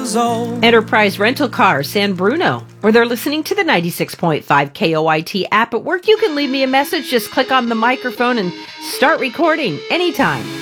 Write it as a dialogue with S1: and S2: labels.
S1: years old.
S2: Enterprise Rental Car, San Bruno. Or they're listening to the 96.5 KOIT app at work. You can leave me a message. Just click on the microphone and start recording anytime.